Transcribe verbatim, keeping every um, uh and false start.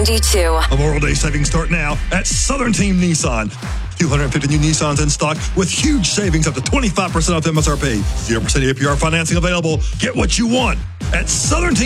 ninety-two. Memorial Day savings start now at Southern Team Nissan. two hundred fifty new Nissans in stock with huge savings up to twenty-five percent off M S R P. zero percent A P R financing available. Get what you want at Southern Team.